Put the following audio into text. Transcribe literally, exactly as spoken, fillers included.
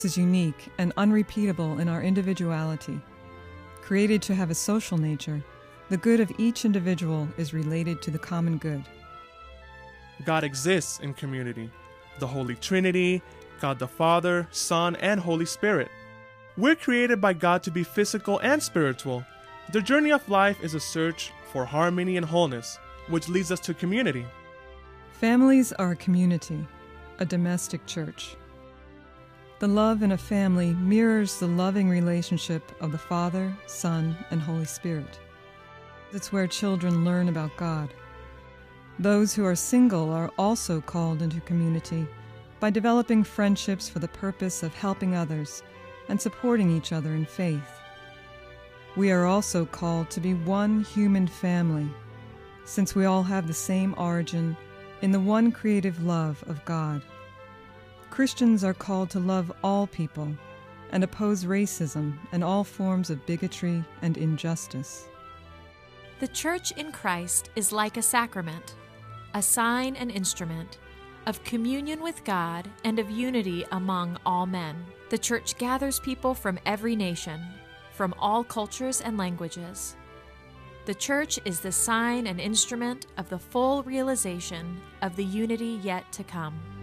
is unique and unrepeatable in our individuality. Created to have a social nature, the good of each individual is related to the common good. God exists in community. The Holy Trinity, God the Father, Son, and Holy Spirit. We're created by God to be physical and spiritual. The journey of life is a search for harmony and wholeness, which leads us to community. Families are a community, a domestic church. The love in a family mirrors the loving relationship of the Father, Son, and Holy Spirit. It's where children learn about God. Those who are single are also called into community by developing friendships for the purpose of helping others and supporting each other in faith. We are also called to be one human family, since we all have the same origin in the one creative love of God. Christians are called to love all people and oppose racism and all forms of bigotry and injustice. The Church in Christ is like a sacrament, a sign and instrument of communion with God and of unity among all men. The Church gathers people from every nation, from all cultures and languages. The Church is the sign and instrument of the full realization of the unity yet to come.